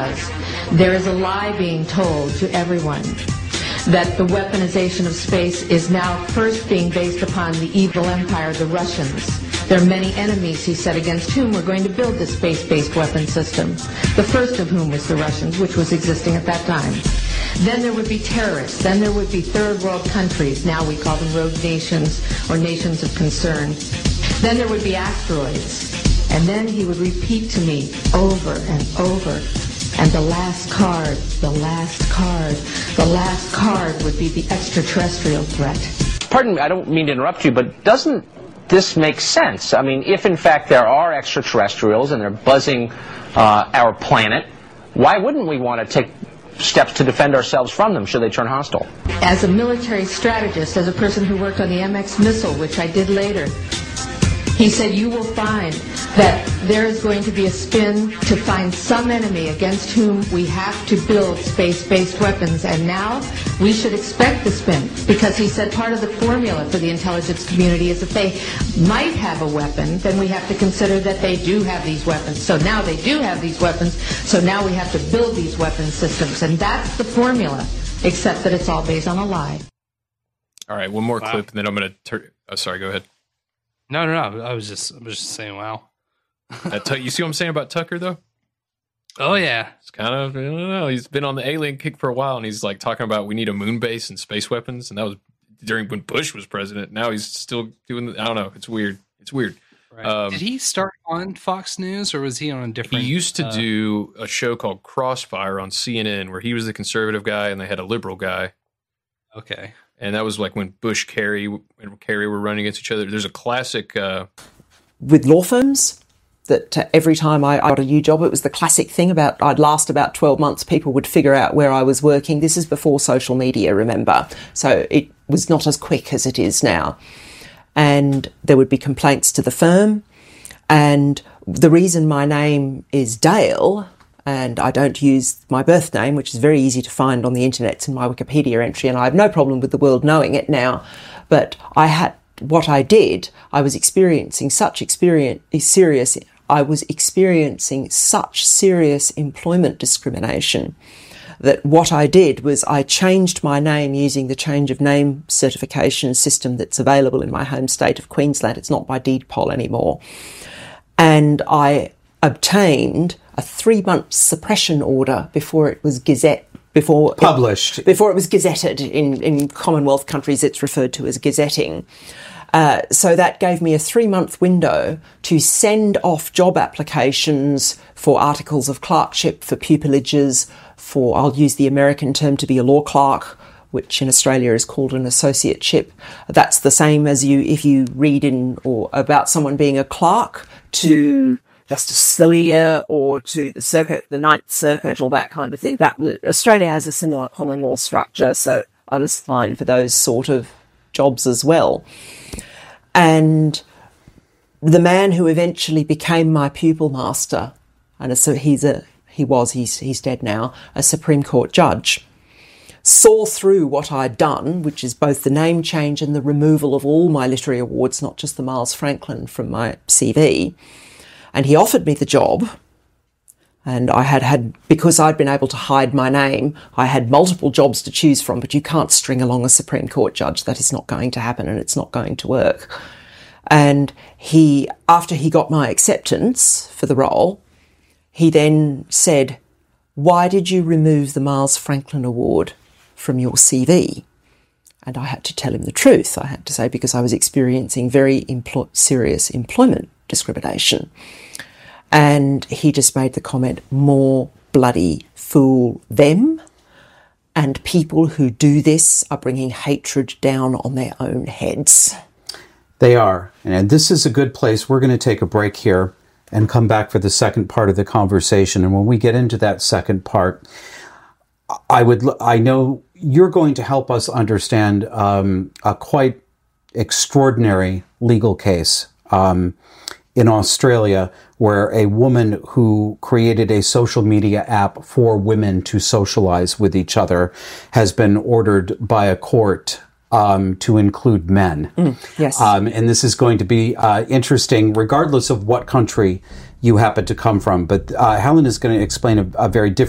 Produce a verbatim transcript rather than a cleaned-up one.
was. There is a lie being told to everyone that the weaponization of space is now first being based upon the evil empire, the Russians. There are many enemies, he said, against whom we're going to build this space-based weapon system. The first of whom was the Russians, which was existing at that time. Then there would be terrorists. Then there would be third world countries. Now we call them rogue nations or nations of concern. Then there would be asteroids. And then he would repeat to me over and over. And the last card, the last card, the last card would be the extraterrestrial threat. Pardon me, I don't mean to interrupt you, but doesn't this make sense? I mean, if in fact there are extraterrestrials and they're buzzing uh, our planet, why wouldn't we want to take steps to defend ourselves from them should they turn hostile? As a military strategist, as a person who worked on the M X missile, which I did later, he said, you will find that there is going to be a spin to find some enemy against whom we have to build space-based weapons. And now we should expect the spin, because he said part of the formula for the intelligence community is if they might have a weapon, then we have to consider that they do have these weapons. So now they do have these weapons, so now we have to build these weapon systems. And that's the formula, except that it's all based on a lie. All right, one more Wow. clip, and then I'm going to turn... Oh, sorry, go ahead. No, no, no. I was just, I was just saying, wow. That tu- you see what I'm saying about Tucker, though? Oh yeah, It's kind of, I don't know, he's been on the alien kick for a while, and he's like talking about we need a moon base and space weapons, and that was during when Bush was president. Now he's still doing, the, I don't know, it's weird. It's weird. right. Um, Did he start on Fox News, or was he on a He different? used to uh, do a show called Crossfire on C N N, where he was the conservative guy and they had a liberal guy. Okay. And that was like when Bush, Kerry, and Kerry were running against each other. There's a classic. Uh, With law firms, that uh, every time I, I got a new job, it was the classic thing about I'd last about twelve months, people would figure out where I was working. This is before social media, remember. So it was not as quick as it is now. And there would be complaints to the firm. And the reason my name is Dale, and I don't use my birth name, which is very easy to find on the internet, it's in my Wikipedia entry, and I have no problem with the world knowing it now. But I had, what I did, I was experiencing such experience, serious, I was experiencing such serious employment discrimination that what I did was I changed my name using the change of name certification system that's available in my home state of Queensland. It's not by deed poll anymore. And I obtained a three-month suppression order before it was gazette, before published, it, before it was gazetted. In, in Commonwealth countries, it's referred to as gazetting. Uh, so that gave me a three-month window to send off job applications for articles of clerkship, for pupilages, for, I'll use the American term to be a law clerk, which in Australia is called an associateship. That's the same as you if you read in or about someone being a clerk to Justice Scalia or to the circuit, the Ninth Circuit, or that kind of thing. That Australia has a similar common law structure, so I was fine for those sort of jobs as well. And the man who eventually became my pupil master, and so he's a he was he's he's dead now, a Supreme Court judge, saw through what I'd done, which is both the name change and the removal of all my literary awards, not just the Miles Franklin, from my C V. And he offered me the job. And I had had, because I'd been able to hide my name, I had multiple jobs to choose from, but you can't string along a Supreme Court judge. That is not going to happen, and it's not going to work. And he, after he got my acceptance for the role, he then said, "Why did you remove the Miles Franklin Award from your C V?" And I had to tell him the truth. I had to say, because I was experiencing very empl- serious employment discrimination. And he just made the comment, "More bloody fool them. And people who do this are bringing hatred down on their own heads." They are. And this is a good place. We're going to take a break here and come back for the second part of the conversation. And when we get into that second part, I would, I know you're going to help us understand um, a quite extraordinary legal case um, in Australia, where a woman who created a social media app for women to socialize with each other has been ordered by a court um, to include men. Mm, yes. Um, and this is going to be uh, interesting, regardless of what country you happen to come from. But uh, Helen is going to explain a, a very different